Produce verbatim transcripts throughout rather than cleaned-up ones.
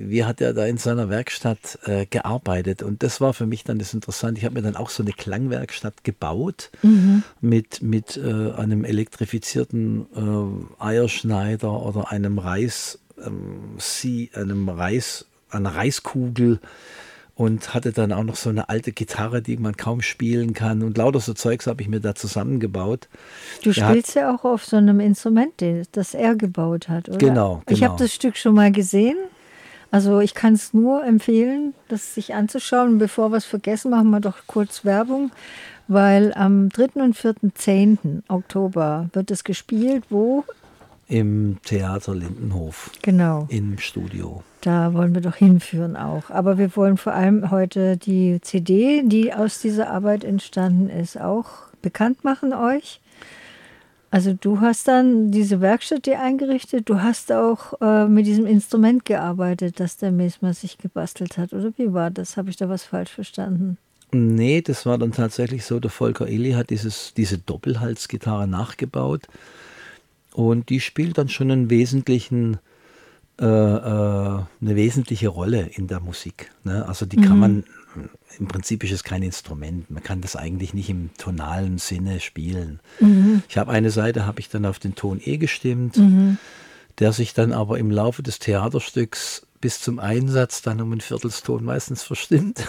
wie hat er da in seiner Werkstatt äh, gearbeitet. Und das war für mich dann das Interessante. Ich habe mir dann auch so eine Klangwerkstatt gebaut Mhm. mit, mit äh, einem elektrifizierten äh, Eierschneider oder einem Reis, ähm, Sie, einem Reis, einer Reiskugel. Und hatte dann auch noch so eine alte Gitarre, die man kaum spielen kann. Und lauter so Zeugs habe ich mir da zusammengebaut. Du Er hat, spielst ja auch auf so einem Instrument, den- das er gebaut hat, oder? genau, Ich habe genau. das Stück schon mal gesehen. Also ich kann es nur empfehlen, das sich anzuschauen. Und bevor wir es vergessen, machen wir doch kurz Werbung, weil am dritten und vierten zehnten Oktober wird es gespielt. Wo? Im Theater Lindenhof, Genau. im Studio. Da wollen wir doch hinführen auch. Aber wir wollen vor allem heute die C D, die aus dieser Arbeit entstanden ist, auch bekannt machen euch. Also du hast dann diese Werkstatt dir eingerichtet, du hast auch äh, mit diesem Instrument gearbeitet, das der Mesmer sich gebastelt hat. Oder wie war das? Habe ich da was falsch verstanden? Nee, das war dann tatsächlich so, der Volker Illy hat dieses, diese Doppelhalsgitarre nachgebaut und die spielt dann schon einen wesentlichen, äh, äh, eine wesentliche Rolle in der Musik. Ne? Also die kann man, im Prinzip ist es kein Instrument, man kann das eigentlich nicht im tonalen Sinne spielen. Mhm. Ich habe eine Seite, habe ich dann auf den Ton E gestimmt, Mhm. der sich dann aber im Laufe des Theaterstücks bis zum Einsatz dann um einen Viertelston meistens verstimmt.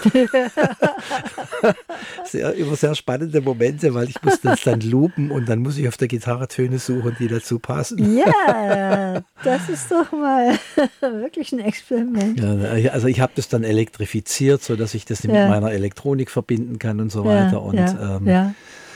sehr, immer sehr spannende Momente, weil ich musste das dann loopen und dann muss ich auf der Gitarre Töne suchen, die dazu passen. Ja, das ist doch mal wirklich ein Experiment. Ja, also ich habe das dann elektrifiziert, sodass ich das mit Ja. meiner Elektronik verbinden kann und so Ja, weiter. Und ja, ähm, ja.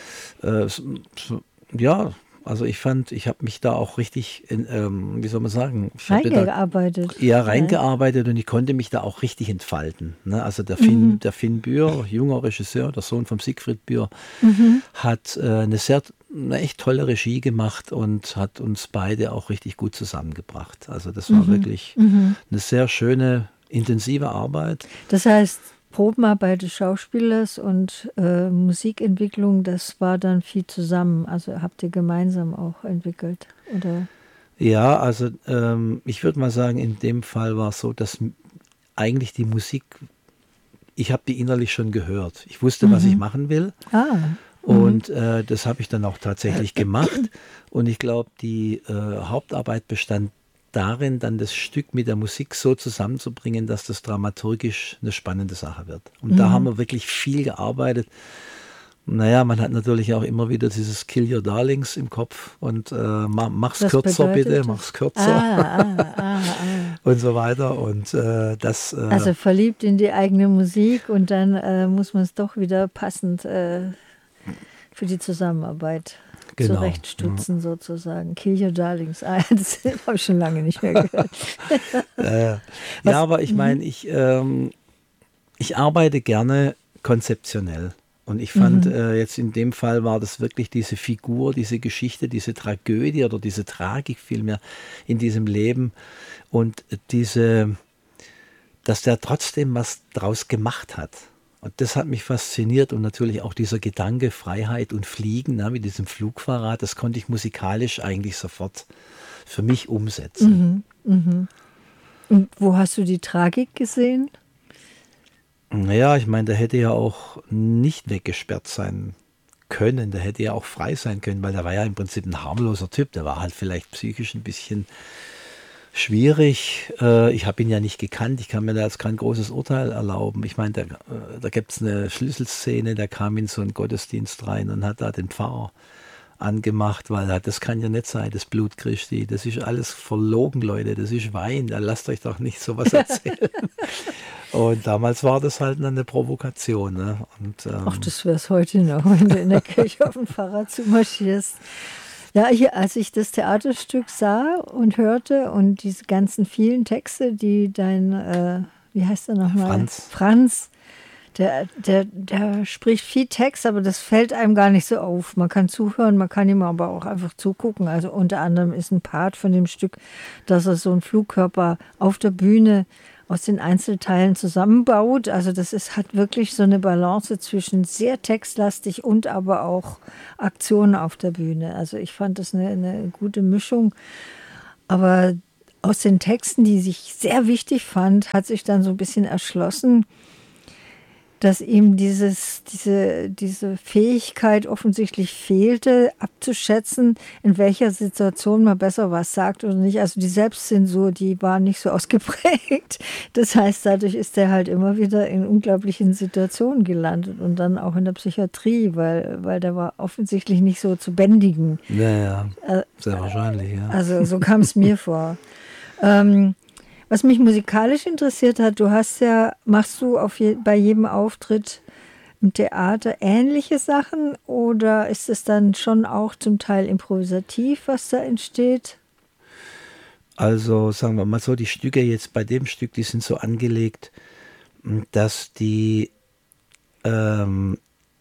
äh, so, so, ja, also ich fand, ich habe mich da auch richtig, in, ähm, wie soll man sagen, ich habe da Reingearbeitet. eher reingearbeitet und ich konnte mich da auch richtig entfalten. Ne? Also der Finn, Mhm. der Finn Bühr, junger Regisseur, der Sohn von Siegfried Bühr, Mhm. hat äh, eine sehr, eine echt tolle Regie gemacht und hat uns beide auch richtig gut zusammengebracht. Also das war Mhm. wirklich Mhm. eine sehr schöne, intensive Arbeit. Das heißt, Probenarbeit des Schauspielers und äh, Musikentwicklung, das war dann viel zusammen. Also habt ihr gemeinsam auch entwickelt, oder? Ja, also ähm, ich würde mal sagen, in dem Fall war es so, dass m- eigentlich die Musik, ich habe die innerlich schon gehört. Ich wusste, was ich Mhm. machen will. Ah. Und äh, das habe ich dann auch tatsächlich gemacht. Und ich glaube, die äh, Hauptarbeit bestand darin, dann das Stück mit der Musik so zusammenzubringen, dass das dramaturgisch eine spannende Sache wird. Und da haben wir wirklich viel gearbeitet. Naja, man hat natürlich auch immer wieder dieses Kill Your Darlings im Kopf und äh, ma- mach's Was kürzer bedeutet bitte, das? mach's kürzer Ah, ah, ah, ah. und so weiter. Und äh, das, äh, Also verliebt in die eigene Musik und dann äh, muss man es doch wieder passend äh, für die Zusammenarbeit genau. zurechtstutzen sozusagen. Kill Your Darlings. Ah, das habe ich schon lange nicht mehr gehört. Äh, Was- ja, aber ich meine, ich, ähm, ich arbeite gerne konzeptionell. Und ich fand, Mhm. äh, jetzt in dem Fall war das wirklich diese Figur, diese Geschichte, diese Tragödie oder diese Tragik vielmehr in diesem Leben. Und diese, dass der trotzdem was draus gemacht hat. Und das hat mich fasziniert und natürlich auch dieser Gedanke Freiheit und Fliegen, ne, mit diesem Flugfahrrad, das konnte ich musikalisch eigentlich sofort für mich umsetzen. Und wo hast du die Tragik gesehen? Naja, ich meine, der hätte ja auch nicht weggesperrt sein können, der hätte ja auch frei sein können, weil der war ja im Prinzip ein harmloser Typ, der war halt vielleicht psychisch ein bisschen schwierig. Äh, ich habe ihn ja nicht gekannt, ich kann mir da jetzt kein großes Urteil erlauben. Ich meine, da, äh, da gibt es eine Schlüsselszene, der kam in so einen Gottesdienst rein und hat da den Pfarrer angemacht, weil er, das kann ja nicht sein, das Blut Christi, das ist alles verlogen, Leute, das ist Wein, da lasst euch doch nicht sowas erzählen. Und damals war das halt eine Provokation. Ne? Und, ähm, Ach, das wäre es heute noch, wenn du in der Kirche auf dem Fahrrad zumarschierst. Ja, hier, als ich das Theaterstück sah und hörte und diese ganzen vielen Texte, die dein, äh, wie heißt er nochmal? Franz. Franz, der, der, der spricht viel Text, aber das fällt einem gar nicht so auf. Man kann zuhören, man kann ihm aber auch einfach zugucken. Also unter anderem ist ein Part von dem Stück, dass er so einen Flugkörper auf der Bühne aus den Einzelteilen zusammenbaut. Also das ist, hat wirklich so eine Balance zwischen sehr textlastig und aber auch Aktionen auf der Bühne. Also ich fand das eine, eine gute Mischung. Aber aus den Texten, die ich sehr wichtig fand, hat sich dann so ein bisschen erschlossen, dass ihm dieses, diese, diese Fähigkeit offensichtlich fehlte, abzuschätzen, in welcher Situation man besser was sagt oder nicht. Also die Selbstzensur, die war nicht so ausgeprägt. Das heißt, dadurch ist er halt immer wieder in unglaublichen Situationen gelandet und dann auch in der Psychiatrie, weil, weil der war offensichtlich nicht so zu bändigen. Ja, ja, sehr wahrscheinlich, ja. Also so kam es mir vor. Ähm, Was mich musikalisch interessiert hat, du hast ja, machst du auf je, bei jedem Auftritt im Theater ähnliche Sachen oder ist es dann schon auch zum Teil improvisativ, was da entsteht? Also sagen wir mal so, die Stücke jetzt bei dem Stück, die sind so angelegt, dass die ähm,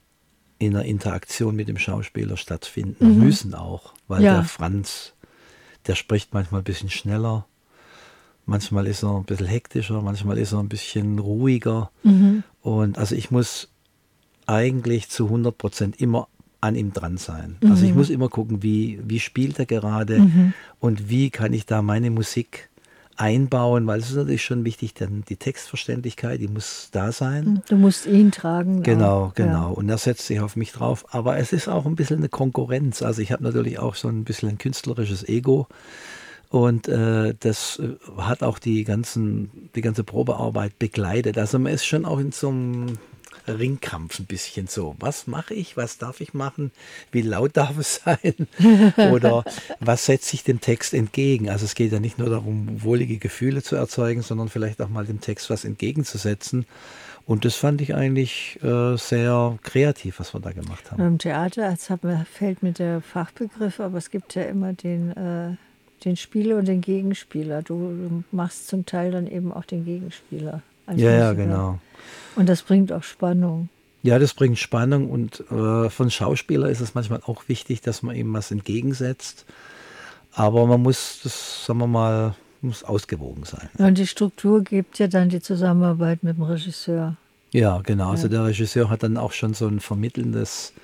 in einer Interaktion mit dem Schauspieler stattfinden Mhm. müssen auch, weil Ja. der Franz, der spricht manchmal ein bisschen schneller. Manchmal ist er ein bisschen hektischer, manchmal ist er ein bisschen ruhiger. Mhm. Und also ich muss eigentlich zu hundert Prozent immer an ihm dran sein. Also ich muss immer gucken, wie, wie spielt er gerade Mhm. und wie kann ich da meine Musik einbauen, weil es ist natürlich schon wichtig, dann die Textverständlichkeit, die muss da sein. Du musst ihn tragen. Genau, auch. genau. Und er setzt sich auf mich drauf. Aber es ist auch ein bisschen eine Konkurrenz. Also ich habe natürlich auch so ein bisschen ein künstlerisches Ego. Und äh, das äh, hat auch die, ganzen, die ganze Probearbeit begleitet. Also man ist schon auch in so einem Ringkampf ein bisschen so. Was mache ich? Was darf ich machen? Wie laut darf es sein? Oder was setze ich dem Text entgegen? Also es geht ja nicht nur darum, wohlige Gefühle zu erzeugen, sondern vielleicht auch mal dem Text was entgegenzusetzen. Und das fand ich eigentlich äh, sehr kreativ, was wir da gemacht haben. Im Theater, jetzt hat mir, fällt mir der Fachbegriff, aber es gibt ja immer den, äh, den Spieler und den Gegenspieler. Du, du machst zum Teil dann eben auch den Gegenspieler. als Ja, ja, Musiker. genau. Und das bringt auch Spannung. Ja, das bringt Spannung und äh, von Schauspieler ist es manchmal auch wichtig, dass man ihm was entgegensetzt. Aber man muss, das, sagen wir mal, muss ausgewogen sein. Und die Struktur gibt ja dann die Zusammenarbeit mit dem Regisseur. Ja, genau. Also Ja. der Regisseur hat dann auch schon so ein vermittelndes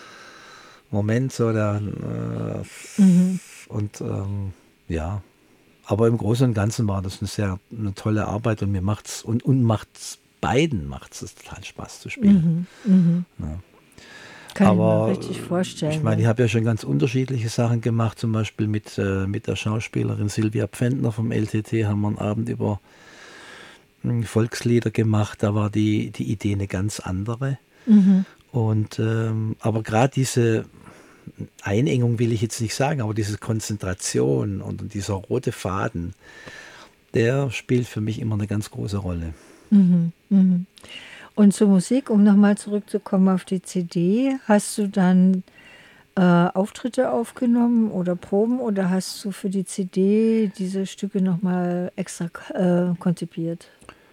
Moment, so der, äh, Mhm. und ähm, ja. Aber im Großen und Ganzen war das eine sehr eine tolle Arbeit und mir macht's und, und macht's beiden macht's es total Spaß zu spielen. Mhm. Mhm. Ja. Kann Aber ich mir richtig vorstellen. ich meine, ich ja. habe ja schon ganz unterschiedliche Sachen gemacht, zum Beispiel mit, äh, mit der Schauspielerin Silvia Pfändner vom L T T haben wir einen Abend über mh, Volkslieder gemacht. Da war die, die Idee eine ganz andere. Mhm. Und ähm, aber gerade diese Einengung will ich jetzt nicht sagen, aber diese Konzentration und dieser rote Faden, der spielt für mich immer eine ganz große Rolle. Mhm. Mhm. Und zur Musik, um nochmal zurückzukommen auf die C D, hast du dann äh, Auftritte aufgenommen oder Proben oder hast du für die C D diese Stücke nochmal extra äh, konzipiert?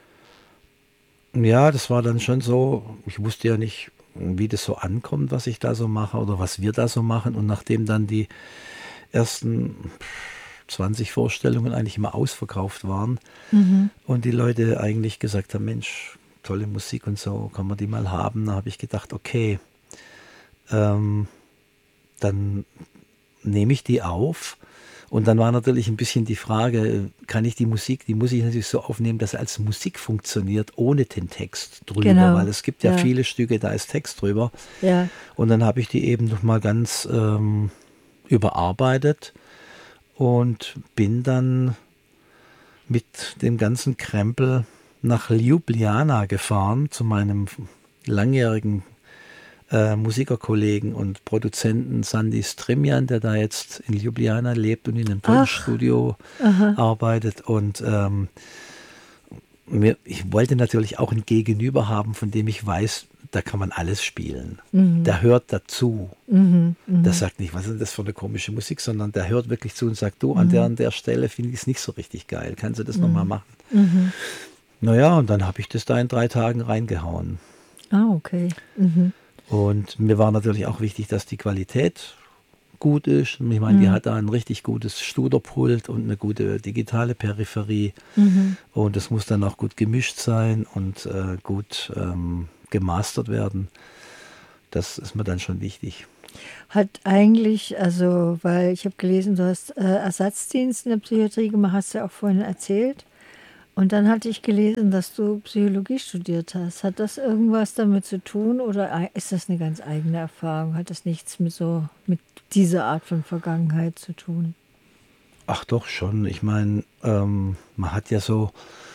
Ja, das war dann schon so, ich wusste ja nicht, wie das so ankommt, was ich da so mache oder was wir da so machen. Und nachdem dann die ersten zwanzig Vorstellungen eigentlich immer ausverkauft waren Mhm. und die Leute eigentlich gesagt haben, Mensch, tolle Musik und so, kann man die mal haben, da habe ich gedacht, okay, ähm, dann nehme ich die auf. Und dann war natürlich ein bisschen die Frage, kann ich die Musik, die muss ich natürlich so aufnehmen, dass sie als Musik funktioniert, ohne den Text drüber, Genau, weil es gibt ja, ja. viele Stücke, da ist Text drüber. Ja. Und dann habe ich die eben noch mal ganz ähm, überarbeitet und bin dann mit dem ganzen Krempel nach Ljubljana gefahren zu meinem langjährigen äh, Musikerkollegen und Produzenten Sandy Strimian, der da jetzt in Ljubljana lebt und in einem Tonstudio arbeitet. Und ähm, mir, ich wollte natürlich auch ein Gegenüber haben, von dem ich weiß, da kann man alles spielen. Mhm. Der hört dazu. Mhm. Mhm. Der sagt nicht, was ist das für eine komische Musik, sondern der hört wirklich zu und sagt, du, an der an der Stelle finde ich es nicht so richtig geil. Kannst du das nochmal machen? Mhm. Naja, und dann habe ich das da in drei Tagen reingehauen. Ah, okay. Mhm. Und mir war natürlich auch wichtig, dass die Qualität gut ist. Ich meine, die hat da ein richtig gutes Studerpult und eine gute digitale Peripherie. Mhm. Und das muss dann auch gut gemischt sein und äh, gut ähm, gemastert werden. Das ist mir dann schon wichtig. Hat eigentlich, also, weil ich habe gelesen, du hast äh, Ersatzdienst in der Psychiatrie gemacht, hast du ja auch vorhin erzählt. Und dann hatte ich gelesen, dass du Psychologie studiert hast. Hat das irgendwas damit zu tun oder ei- ist das eine ganz eigene Erfahrung? Hat das nichts mit so mit dieser Art von Vergangenheit zu tun? Ach doch schon. Ich meine, ähm, man hat ja so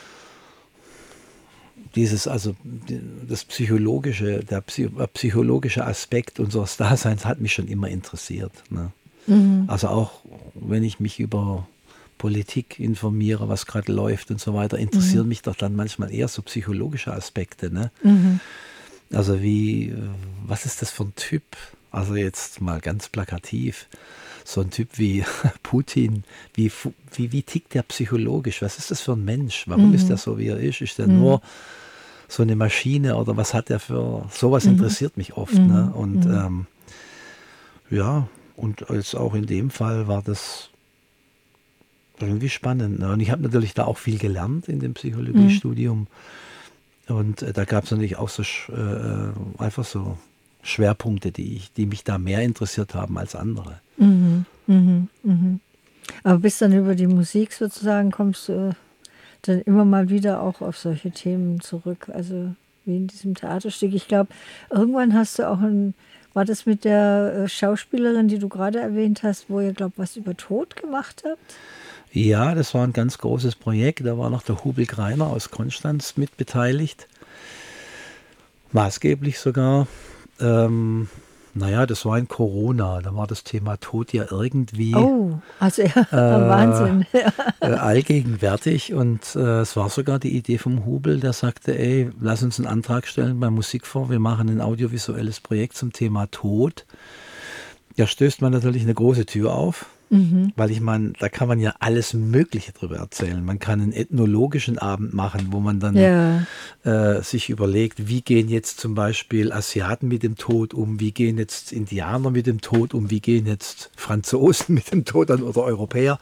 dieses, also die- das psychologische, der Psy äh, psychologische Aspekt unseres Daseins hat mich schon immer interessiert. Ne? Mhm. Also auch wenn ich mich über Politik informiere, was gerade läuft und so weiter, interessieren mich doch dann manchmal eher so psychologische Aspekte. Ne? Mhm. Also wie, äh, was ist das für ein Typ? Also jetzt mal ganz plakativ, so ein Typ wie Putin, wie, fu- wie, wie tickt der psychologisch? Was ist das für ein Mensch? Warum ist er so, wie er ist? Ist er nur so eine Maschine oder was hat er für, sowas interessiert mich oft. Ne? Und ähm, ja, und als auch in dem Fall war das irgendwie spannend. Ne? Und ich habe natürlich da auch viel gelernt in dem Psychologiestudium. Und äh, da gab es natürlich auch so sch- äh, einfach so Schwerpunkte, die, ich, die mich da mehr interessiert haben als andere. Mhm. Mhm. Mhm. Aber bis dann über die Musik sozusagen kommst du dann immer mal wieder auch auf solche Themen zurück. Also wie in diesem Theaterstück. Ich glaube, irgendwann hast du auch ein, war das mit der äh, Schauspielerin, die du gerade erwähnt hast, wo ihr, glaube was über Tod gemacht habt? Ja, das war ein ganz großes Projekt. Da war noch der Hubel Greiner aus Konstanz mit beteiligt. Maßgeblich sogar. Ähm, naja, das war in Corona. Da war das Thema Tod ja irgendwie Oh, also ja, Wahnsinn. äh, allgegenwärtig. Und äh, es war sogar die Idee vom Hubel, der sagte, ey, lass uns einen Antrag stellen beim Musikfonds. Wir machen ein audiovisuelles Projekt zum Thema Tod. Da stößt man natürlich eine große Tür auf. Weil ich meine, da kann man ja alles Mögliche drüber erzählen. Man kann einen ethnologischen Abend machen, wo man dann Ja. äh, sich überlegt, wie gehen jetzt zum Beispiel Asiaten mit dem Tod um, wie gehen jetzt Indianer mit dem Tod um, wie gehen jetzt Franzosen mit dem Tod an oder Europäer.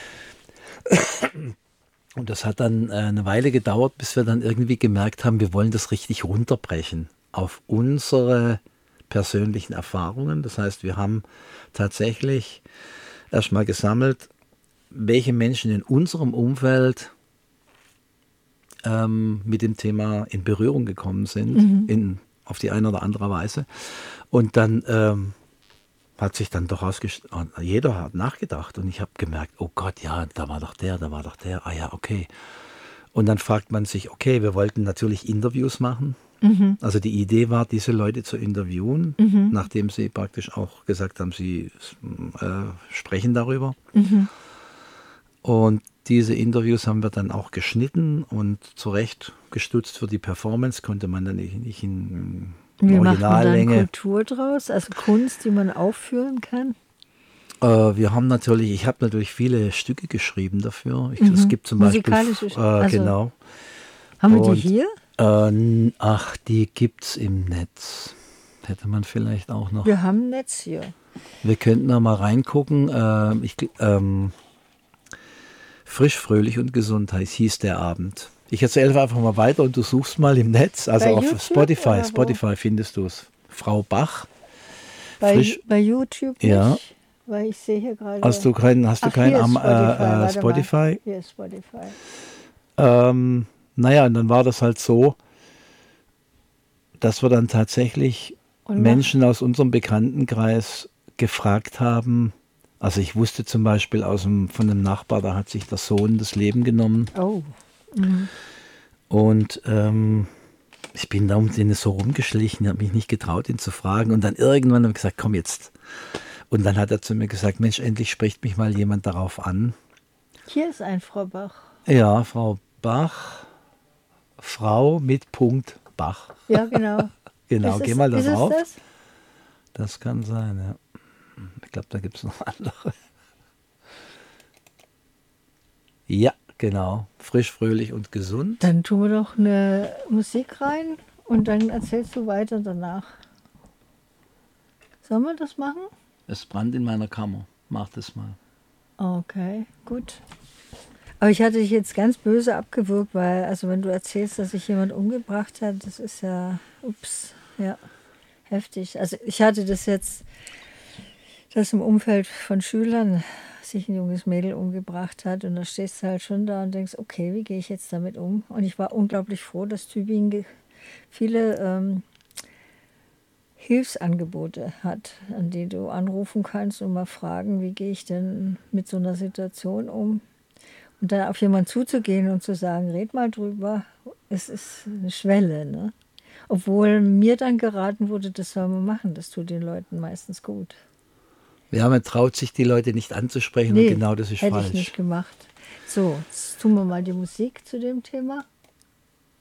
Und das hat dann äh, eine Weile gedauert, bis wir dann irgendwie gemerkt haben, wir wollen das richtig runterbrechen auf unsere persönlichen Erfahrungen. Das heißt, wir haben tatsächlich erstmal gesammelt, welche Menschen in unserem Umfeld ähm, mit dem Thema in Berührung gekommen sind, in, auf die eine oder andere Weise. Und dann ähm, hat sich dann doch herausgestellt, jeder hat nachgedacht und ich habe gemerkt, oh Gott, ja, da war doch der, da war doch der, ah ja, okay. Und dann fragt man sich, okay, wir wollten natürlich Interviews machen. Also die Idee war, diese Leute zu interviewen, nachdem sie praktisch auch gesagt haben, sie äh, sprechen darüber. Und diese Interviews haben wir dann auch geschnitten und zurechtgestutzt für die Performance, konnte man dann nicht, nicht in Wie macht man dann Originallänge. Kultur draus? Also Kunst, die man aufführen kann? Äh, wir haben natürlich, ich habe natürlich viele Stücke geschrieben dafür. Ich, Es gibt zum Beispiel, Musikalische äh, Stücke, also- genau. Haben wir die Und- hier? Äh, n- ach, die gibt's im Netz. Hätte man vielleicht auch noch. Wir haben ein Netz hier. Wir könnten da mal reingucken. Ähm, ich, gl- ähm, Frisch, fröhlich und gesund heißt, hieß der Abend. Ich erzähle einfach mal weiter und du suchst mal im Netz, also Bei auf YouTube Spotify. oder wo? Spotify findest du es. Frau Bach. Bei, Frisch- bei YouTube nicht, Ja. weil ich sehe hier gerade... Hast du kein, hast du Ach, kein hier ist am, Spotify. äh, Warte äh, mal. Spotify? Hier ist Spotify. Ähm, naja, und dann war das halt so, dass wir dann tatsächlich Und Menschen aus unserem Bekanntenkreis gefragt haben. Also ich wusste zum Beispiel aus dem, von einem Nachbar, da hat sich der Sohn das Leben genommen. Oh, Und ähm, ich bin da um den so rumgeschlichen, habe mich nicht getraut, ihn zu fragen. Und dann irgendwann habe ich gesagt, komm jetzt. Und dann hat er zu mir gesagt, Mensch, endlich spricht mich mal jemand darauf an. hier ist ein Frau Bach. Ja, Frau Bach, Frau mit Punkt Bach. Ja, genau. Genau, Ist geh es- mal da ist es drauf. das? Das kann sein, ja. Ich glaube, da gibt es noch andere. Ja, genau. Frisch, fröhlich und gesund. Dann tun wir doch eine Musik rein und dann erzählst du weiter danach. Sollen wir das machen? Es brannt in meiner Kammer. Mach das mal. Okay, gut. Aber ich hatte dich jetzt ganz böse abgewürgt, weil, also wenn du erzählst, dass sich jemand umgebracht hat, das ist ja, ups, ja, heftig. Also ich hatte das jetzt dass im Umfeld von Schülern sich ein junges Mädel umgebracht hat. Und da stehst du halt schon da und denkst, okay, wie gehe ich jetzt damit um? Und ich war unglaublich froh, dass Tübingen viele ähm, Hilfsangebote hat, an die du anrufen kannst und mal fragen, wie gehe ich denn mit so einer Situation um? Und dann auf jemanden zuzugehen und zu sagen, red mal drüber, es ist eine Schwelle, ne? Obwohl mir dann geraten wurde, das soll man machen, das tut den Leuten meistens gut. Ja, man traut sich, die Leute nicht anzusprechen, und Nee, genau das ist hätte falsch. ich nicht gemacht. So, jetzt tun wir mal die Musik zu dem Thema.